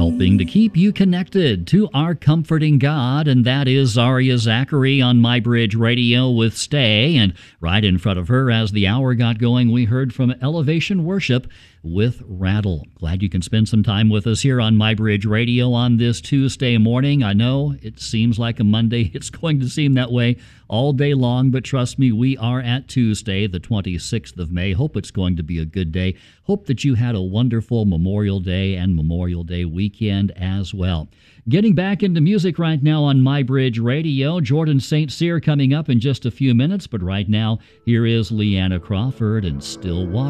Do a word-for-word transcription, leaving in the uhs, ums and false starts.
helping to keep you connected to our comforting God, and that is Zaria Zachary on MyBridge Radio with Stay. And right in front of her, as the hour got going, we heard from Elevation Worship with Rattle. Glad you can spend some time with us here on MyBridge Radio on this Tuesday morning. I know it seems like a Monday. It's going to seem that way all day long, but trust me, we are at Tuesday, the twenty-sixth of May. Hope it's going to be a good day. Hope that you had a wonderful Memorial Day and Memorial Day weekend as well. Getting back into music right now on MyBridge Radio. Jordan Saint Cyr coming up in just a few minutes, but right now, here is Leanna Crawford and Stillwater.